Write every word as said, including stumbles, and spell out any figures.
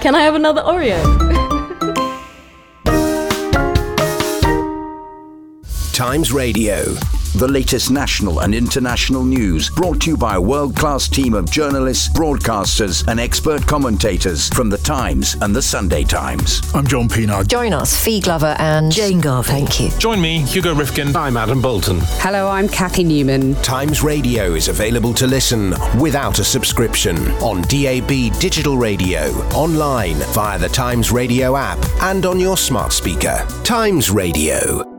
Can I have another Oreo? Times Radio. The latest national and international news brought to you by a world-class team of journalists, broadcasters and expert commentators from The Times and The Sunday Times. I'm John Pienaar. Join us, Fee Glover and Jane Garvey. Thank you. Join me, Hugo Rifkin. I'm Adam Bolton. Hello, I'm Kathy Newman. Times Radio is available to listen without a subscription on D A B digital radio, online via the Times Radio app and on your smart speaker. Times Radio.